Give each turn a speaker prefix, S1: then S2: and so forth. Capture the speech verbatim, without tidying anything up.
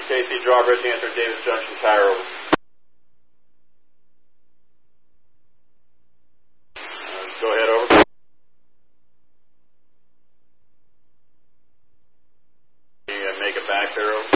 S1: K C Drawbridge, answer Davis Junction, tire over. Uh, go ahead, over. You can make it back there, over.